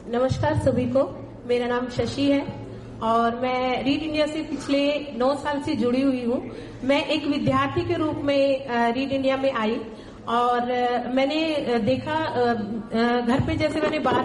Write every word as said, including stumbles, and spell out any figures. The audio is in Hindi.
नमस्कार सभी को, मेरा नाम शशि है और मैं रीड इंडिया से पिछले नौ साल से जुड़ी हुई हूँ। मैं एक विद्यार्थी के रूप में रीड इंडिया में आई और मैंने देखा घर पे जैसे मैंने बात